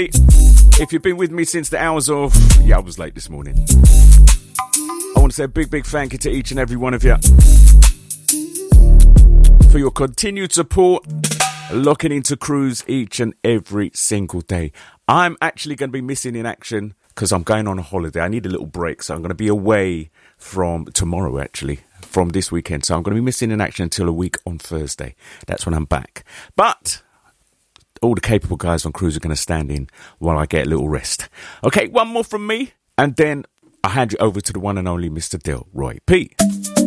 If you've been with me since the hours of... Yeah, I was late this morning. I want to say a big thank you to each and every one of you for your continued support, locking into Cruise each and every single day. I'm actually going to be missing in action because I'm going on a holiday. I need a little break, so I'm going to be away from tomorrow, actually, from this weekend. So I'm going to be missing in action until a week on Thursday. That's when I'm back. But all the capable guys on Cruise are going to stand in while I get a little rest. Okay, one more from me, and then I hand you over to the one and only Mr. Delroy P.